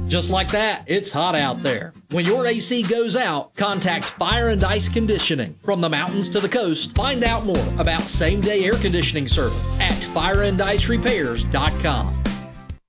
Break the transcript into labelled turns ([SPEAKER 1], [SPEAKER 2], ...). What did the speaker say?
[SPEAKER 1] Just like that, it's hot out there. When your AC goes out, contact Fire and Ice Conditioning. From the mountains to the coast, find out more about same-day air conditioning service at fireandIceRepairs.com.